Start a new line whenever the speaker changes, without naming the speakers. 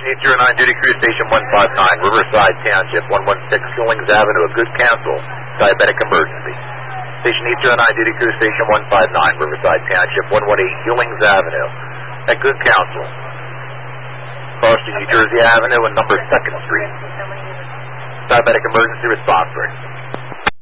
809, duty crew station 159, Riverside Township, 116 Hewlings Avenue, a good cancel, diabetic emergency. Station 809, duty crew station 159, Riverside Township, 118 Hewlings Avenue, a good counsel. Crossing New Jersey Avenue and number 2nd Street. Diabetic emergency response rate.